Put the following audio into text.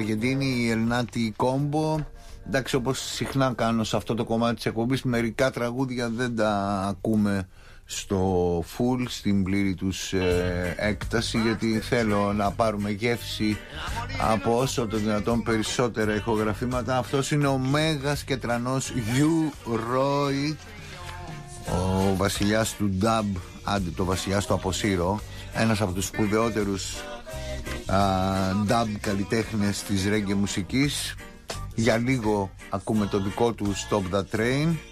Αργεντίνη, η Ελνάτη Κόμπο. Εντάξει, όπως συχνά κάνω σε αυτό το κομμάτι της εκπομπής, μερικά τραγούδια δεν τα ακούμε στο full, στην πλήρη τους έκταση, γιατί θέλω να πάρουμε γεύση από όσο το δυνατόν περισσότερα ηχογραφήματα. Αυτός είναι ο μέγας και τρανός U Roy, ο βασιλιάς του dub, άντε το βασιλιάς του αποσύρω, ένας από τους σπουδαιότερους dub καλλιτέχνες της reggae μουσικής. Για λίγο ακούμε το δικό του Stop the Train.